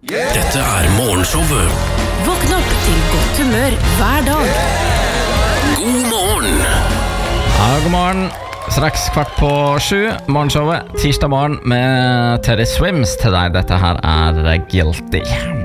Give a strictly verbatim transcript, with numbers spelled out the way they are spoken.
Dette er morgenshowet. Våkn opp til godt humør hver dag. God morgen. Ja, god morgen. Straks kvart på sju. Morgenshowet, tirsdag morgen med Teddy Swims til deg. Dette her er Guilty.